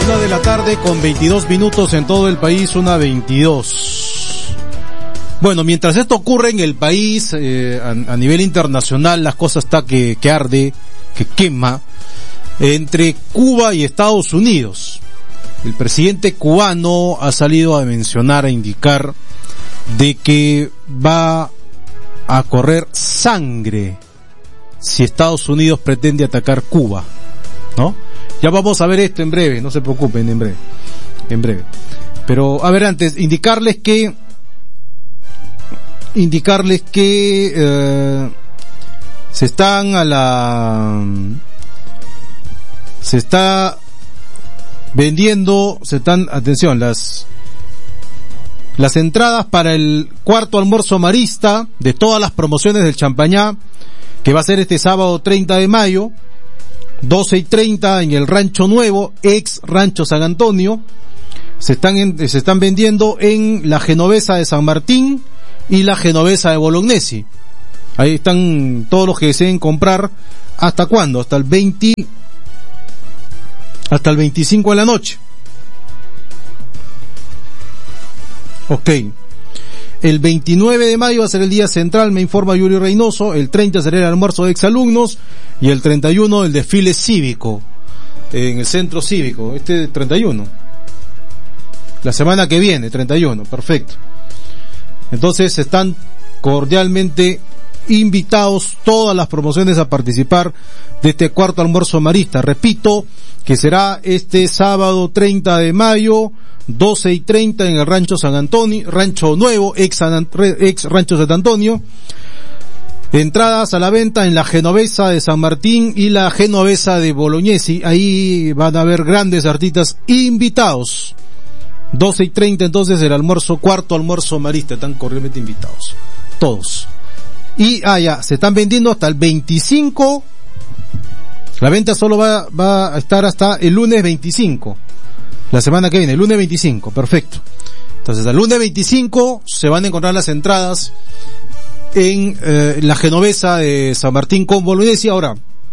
1:22 p.m. en todo el país, 1:22. Bueno, mientras esto ocurre en el país, a nivel internacional, las cosas está que arde, que quema, entre Cuba y Estados Unidos. El presidente cubano ha salido a mencionar, a indicar de que va a correr sangre si Estados Unidos pretende atacar Cuba, ¿no? Ya vamos a ver esto en breve, no se preocupen, en breve. Pero, a ver, antes, indicarles que se está vendiendo, atención, las entradas para el cuarto almuerzo marista de todas las promociones del Champañá, que va a ser este sábado 30 de mayo, 12:30 en el Rancho Nuevo, ex Rancho San Antonio. Se están vendiendo en la Genovesa de San Martín y la Genovesa de Bolognesi. Ahí están todos los que deseen comprar. ¿Hasta cuándo? Hasta el 25 de la noche. Ok. El 29 de mayo va a ser el día central, me informa Yuri Reynoso. El 30 será el almuerzo de exalumnos. Y el 31 el desfile cívico en el centro cívico. 31. La semana que viene, 31. Perfecto. Entonces están cordialmente invitados todas las promociones a participar de este cuarto almuerzo marista. Repito que será este sábado 30 de mayo, 12:30 en el Rancho San Antonio, Rancho Nuevo, ex Rancho San Antonio. Entradas a la venta en la Genovesa de San Martín y la Genovesa de Bolognesi. Ahí van a haber grandes artistas invitados. 12:30 entonces el almuerzo, cuarto almuerzo marista. Están cordialmente invitados. Todos. Y, ya, se están vendiendo hasta el 25. La venta solo va a estar hasta el lunes 25. La semana que viene, el lunes 25. Perfecto. Entonces, el lunes 25 se van a encontrar las entradas en la Genovesa de San Martín con Bolognesi. Ahora,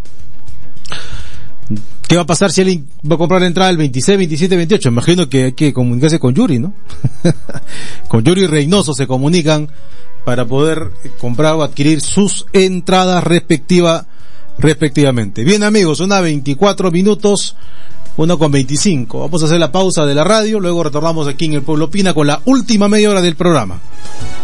¿qué va a pasar si alguien va a comprar la entrada el 26, 27, 28? Imagino que hay que comunicarse con Yuri, ¿no? Con Yuri Reynoso se comunican para poder comprar o adquirir sus entradas respectivamente. Bien, amigos, 1:24 p.m, 1:25. Vamos a hacer la pausa de la radio, luego retornamos aquí en El Pueblo Opina con la última media hora del programa.